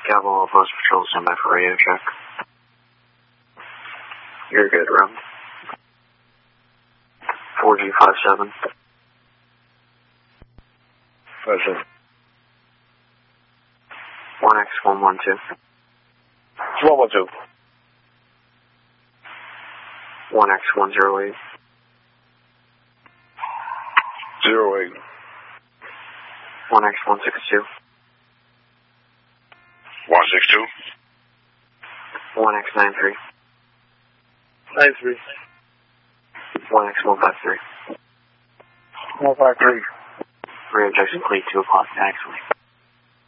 Capital Post Patrol, stand by for radio check. You're good, Rob. 4G57. 57. 1X112. 112. 1X108. 08. 1X162. 162. 1X93. 93. 1X153. 153. Radio check complete, 2 o'clock, actually.